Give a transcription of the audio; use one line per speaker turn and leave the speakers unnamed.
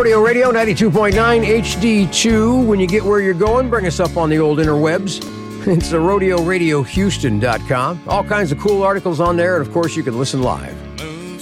Rodeo Radio 92.9 HD2. When you get where you're going, bring us up on the old interwebs. It's the RodeoRadioHouston.com. All kinds of cool articles on there, and of course, you can listen live.